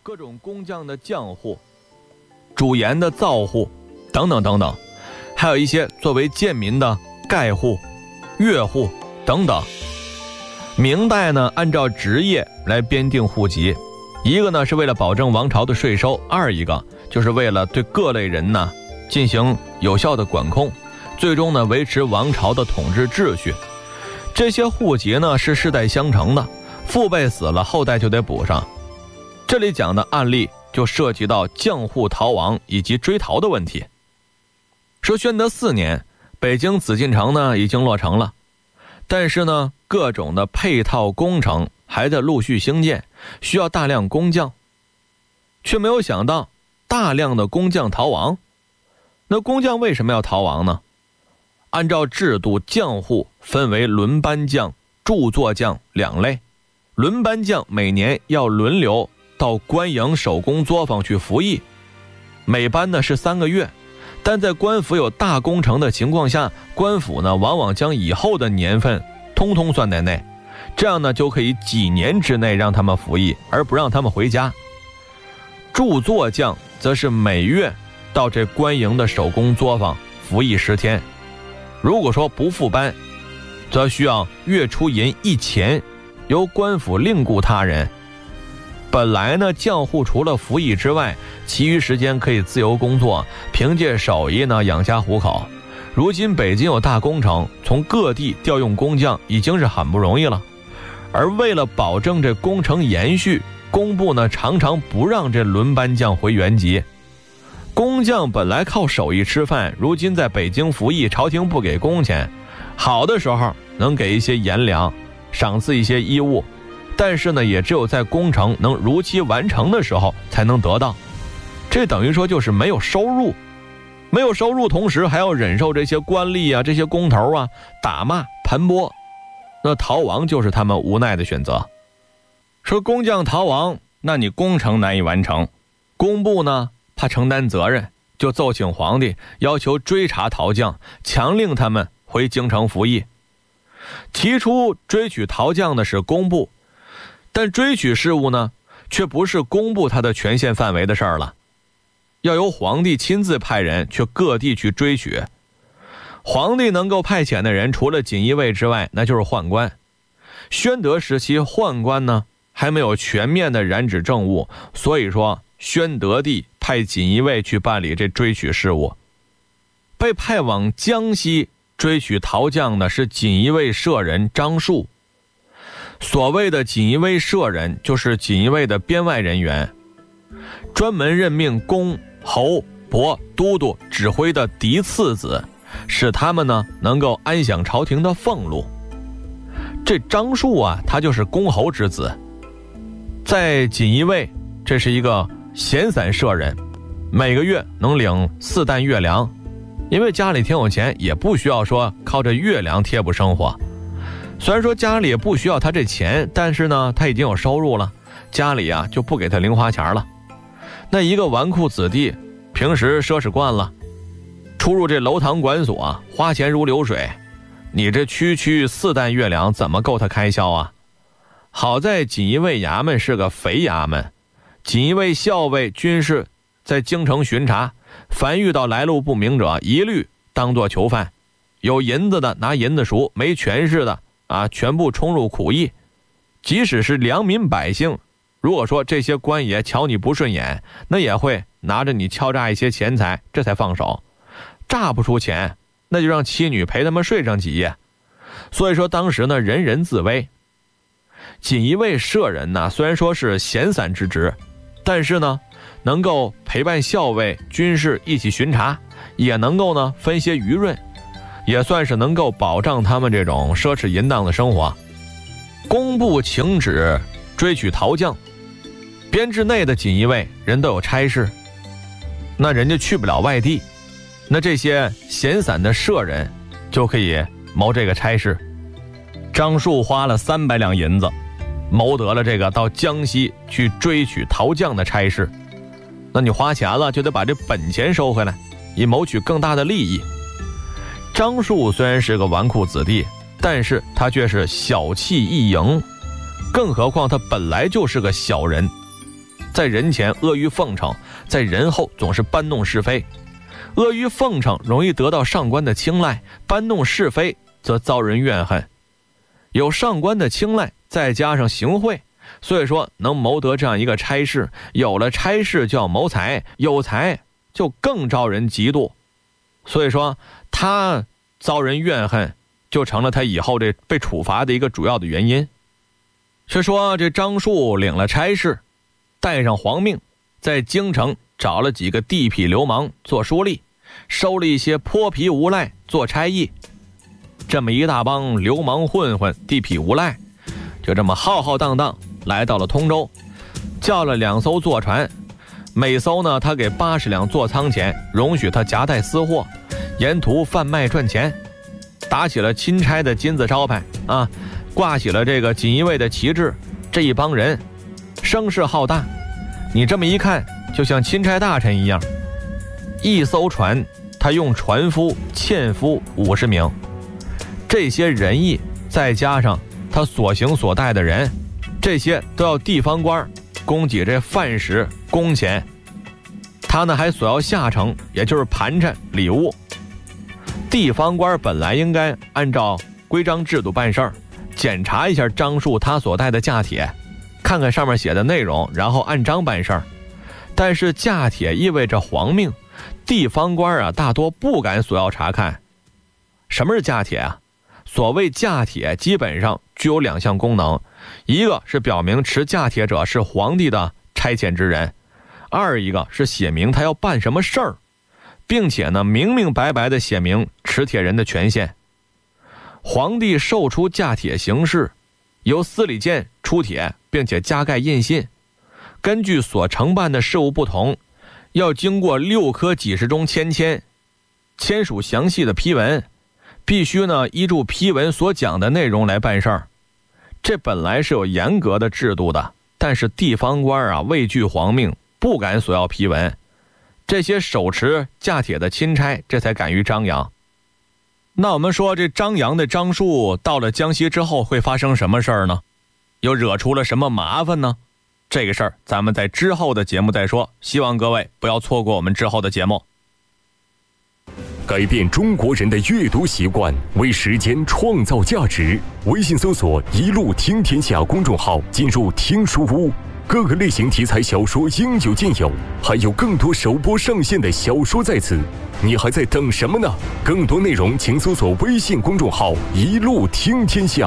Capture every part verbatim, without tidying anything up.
各种工匠的匠户、主盐的造户等等等等，还有一些作为贱民的盖户、越户等等。明代呢，按照职业来编定户籍，一个呢是为了保证王朝的税收，二一个就是为了对各类人呢进行有效的管控，最终呢维持王朝的统治秩序。这些户籍呢是世代相承的，父辈死了，后代就得补上。这里讲的案例就涉及到匠户逃亡以及追逃的问题。说宣德四年，北京紫禁城呢已经落成了，但是呢各种的配套工程还在陆续兴建，需要大量工匠，却没有想到大量的工匠逃亡。那工匠为什么要逃亡呢？按照制度，匠户分为轮班匠、著作匠两类。轮班匠每年要轮流到官营手工作坊去服役，每班呢是三个月，但在官府有大工程的情况下，官府呢往往将以后的年份通通算在内，这样呢就可以几年之内让他们服役，而不让他们回家。著作匠则是每月到这官营的手工作坊服役十天，如果说不复班，则需要月出银一钱，由官府另雇他人。本来呢，匠户除了服役之外，其余时间可以自由工作，凭借手艺呢养家糊口。如今北京有大工程，从各地调用工匠已经是很不容易了。而为了保证这工程延续，工部呢常常不让这轮班匠回原籍。工匠本来靠手艺吃饭，如今在北京服役，朝廷不给工钱，好的时候能给一些盐粮，赏赐一些衣物，但是呢也只有在工程能如期完成的时候才能得到。这等于说就是没有收入，没有收入，同时还要忍受这些官吏啊、这些工头啊打骂盘剥，那逃亡就是他们无奈的选择。说工匠逃亡，那你工程难以完成，工部呢怕承担责任，就奏请皇帝要求追查逃将，强令他们回京城服役。提出追取逃将的是工部，但追取事务呢却不是工部他的权限范围的事儿了，要由皇帝亲自派人去各地去追取。皇帝能够派遣的人除了锦衣卫之外，那就是宦官。宣德时期宦官呢还没有全面的染指政务，所以说宣德帝派锦衣卫去办理这追取事务。被派往江西追取逃将的是锦衣卫舍人张树。所谓的锦衣卫舍人就是锦衣卫的编外人员，专门任命公、侯、伯、都督指挥的嫡次子，使他们呢能够安享朝廷的俸禄。这张树啊，他就是公侯之子，在锦衣卫这是一个闲散舍人，每个月能领四担月粮，因为家里挺有钱，也不需要说靠着月粮贴补生活。虽然说家里也不需要他这钱，但是呢他已经有收入了，家里啊就不给他零花钱了。那一个纨绔子弟平时奢侈惯了，出入这楼堂馆所啊，花钱如流水，你这区区四担月粮怎么够他开销啊？好在锦衣卫衙门是个肥衙门，锦衣卫校尉军士在京城巡查，凡遇到来路不明者一律当作囚犯，有银子的拿银子赎，没权势的啊全部冲入苦役。即使是良民百姓，如果说这些官爷瞧你不顺眼，那也会拿着你敲诈一些钱财，这才放手。诈不出钱，那就让妻女陪他们睡上几夜。所以说当时呢人人自危。锦衣卫舍人呢虽然说是闲散之职，但是呢能够陪伴校尉军士一起巡查，也能够呢分些余润，也算是能够保障他们这种奢侈淫荡的生活。工部请旨追取逃将，编制内的锦衣卫人都有差事，那人家去不了外地，那这些闲散的舍人就可以谋这个差事。张树花了三百两银子，谋得了这个到江西去追取逃将的差事。那你花钱了，就得把这本钱收回来，以谋取更大的利益。张树虽然是个纨绔子弟，但是他却是小气易赢，更何况他本来就是个小人。 在人前阿谀奉承，在人后总是搬弄是非。阿谀奉承容易得到上官的青睐，搬弄是非则遭人怨恨。有上官的青睐，再加上行贿，所以说能谋得这样一个差事。有了差事就要谋财，有财就更招人嫉妒，所以说他遭人怨恨，就成了他以后这被处罚的一个主要的原因。是说这张树领了差事，带上皇命，在京城找了几个地痞流氓做书吏，收了一些泼皮无赖做差役。这么一大帮流氓混混、地痞无赖，就这么浩浩荡荡来到了通州，叫了两艘坐船，每艘呢他给八十两座舱钱，容许他夹带私货，沿途贩卖赚钱。打起了钦差的金字招牌啊，挂起了这个锦衣卫的旗帜。这一帮人声势浩大，你这么一看就像钦差大臣一样。一艘船他用船夫、纤夫五十名，这些人役再加上他所行所带的人，这些都要地方官供给这饭食工钱。他呢还索要下乘，也就是盘缠礼物。地方官本来应该按照规章制度办事儿，检查一下张树他所带的驾帖，看看上面写的内容，然后按章办事儿。但是驾帖意味着皇命，地方官啊大多不敢索要查看。什么是驾帖啊？所谓驾帖基本上具有两项功能，一个是表明持驾帖者是皇帝的差遣之人，二一个是写明他要办什么事儿，并且呢明明白白地写明持帖人的权限。皇帝授出驾帖形式，由司礼监出帖，并且加盖印信。根据所承办的事务不同，要经过六科几十中签签，签署详细的批文，必须呢依照批文所讲的内容来办事儿。这本来是有严格的制度的，但是地方官啊畏惧皇命，不敢索要批文。这些手持驾帖的钦差这才敢于张扬。那我们说这张扬的张树到了江西之后会发生什么事儿呢？又惹出了什么麻烦呢？这个事儿咱们在之后的节目再说，希望各位不要错过我们之后的节目。 改变中国人的阅读习惯，为时间创造价值。微信搜索一路听天下公众号，进入听书屋，各个类型题材小说应有尽有，还有更多首播上线的小说在此，你还在等什么呢？更多内容请搜索微信公众号一路听天下。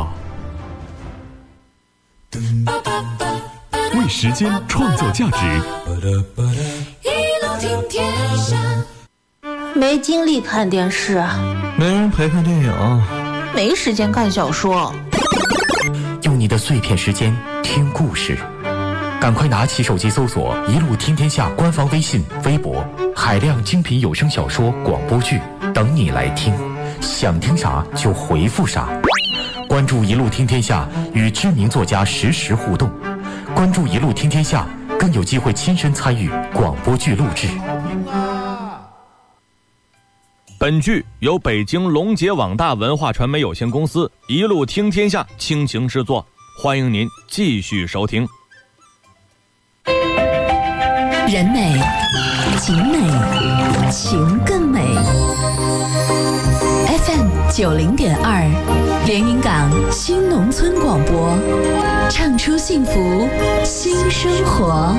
为时间创造价值， 一路听天下。 没精力看电视， 没人陪看电影， 没时间看小说， 用你的碎片时间听故事。赶快拿起手机搜索一路听天下官方微信微博，海量精品有声小说广播剧等你来听，想听啥就回复啥。关注一路听天下，与知名作家实时互动，关注一路听天下更有机会亲身参与广播剧录制。 本剧由北京龙杰网大文化传媒有限公司一路听天下倾情制作，欢迎您继续收听。 人美景美情更美。 F M 九零点二连云港新农村广播，唱出幸福新生活。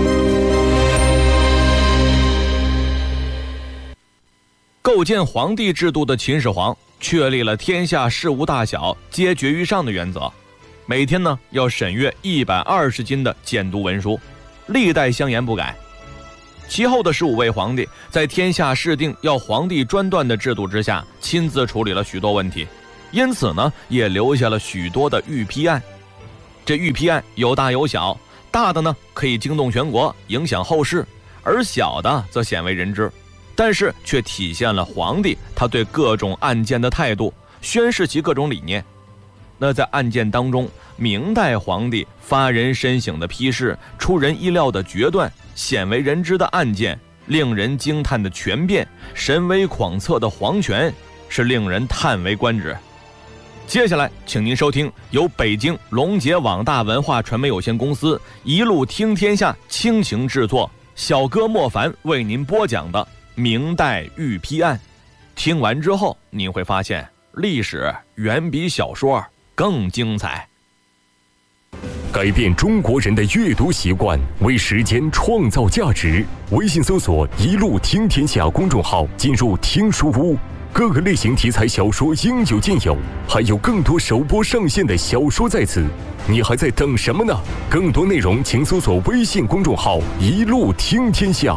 构建皇帝制度的秦始皇确立了天下事务大小皆决于上的原则，每天呢要审阅一百二十斤的简牍文书，历代相沿不改。其后的十五位皇帝在天下事定要皇帝专断的制度之下，亲自处理了许多问题，因此呢也留下了许多的御批案。这御批案有大有小，大的呢可以惊动全国，影响后世，而小的则鲜为人知，但是却体现了皇帝他对各种案件的态度，宣示其各种理念。那在案件当中，明代皇帝发人深省的批示，出人意料的决断，鲜为人知的案件，令人惊叹的权变，神威广测的皇权，是令人叹为观止。 接下来请您收听由北京龙杰网大文化传媒有限公司一路听天下倾情制作，小哥莫凡为您播讲的明代御批案。听完之后你会发现历史远比小说更精彩。 改变中国人的阅读习惯，为时间创造价值。微信搜索一路听天下公众号，进入听书屋，各个类型题材小说应有尽有，还有更多首播上线的小说在此，你还在等什么呢？更多内容请搜索微信公众号一路听天下。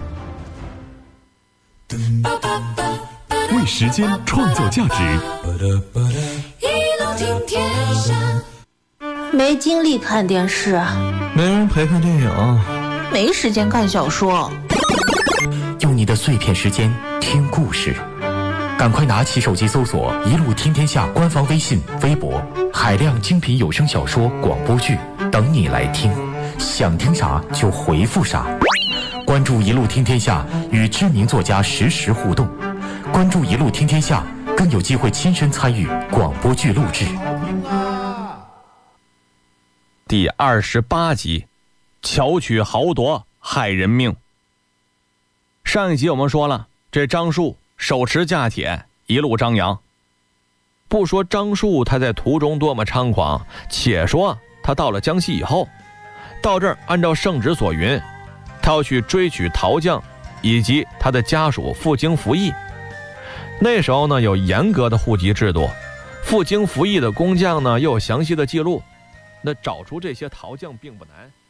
为时间创造价值， 一路听天下。 没精力看电视， 没人陪看电影， 没时间看小说， 用你的碎片时间听故事。赶快拿起手机搜索一路听天下官方微信、微博，海量精品有声小说、广播剧等你来听，想听啥就回复啥。关注一路听天下，与知名作家实时互动。关注一路听天下，更有机会亲身参与广播剧录制。 第二十八集，巧取豪夺害人命。上一集我们说了，这张树手持架铁一路张扬。不说张树他在途中多么猖狂，且说他到了江西以后，到这儿按照圣旨所云，他要去追取陶匠以及他的家属赴京服役。那时候呢有严格的户籍制度，赴京服役的工匠呢又有详细的记录，那找出这些陶匠并不难。